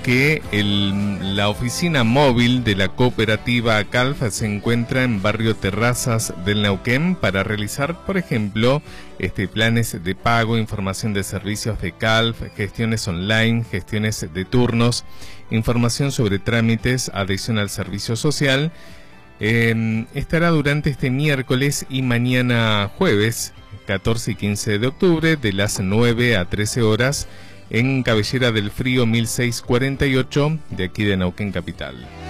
que la oficina móvil de la cooperativa CALF se encuentra en barrio Terrazas del Neuquén para realizar, por ejemplo, planes de pago, información de servicios de CALF, gestiones online, gestiones de turnos, información sobre trámites, adhesión al servicio social. Estará durante este miércoles y mañana jueves 14 y 15 de octubre de las 9 a 13 horas en Cabellera del Frío 1648 de aquí de Neuquén Capital.